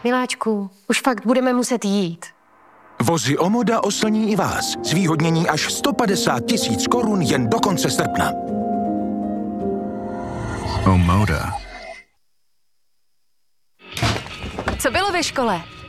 Miláčku, už fakt budeme muset jít. Vozy Omoda oslní i vás. Zvýhodnění až 150 000 korun jen do konce srpna. Omoda. Co bylo ve škole?